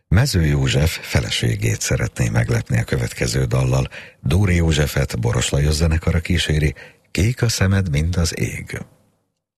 Mező József feleségét szeretné meglepni a következő dallal. Dóri Józsefet Boros Lajos zenekara kíséri, Kék a szemed, mint az ég.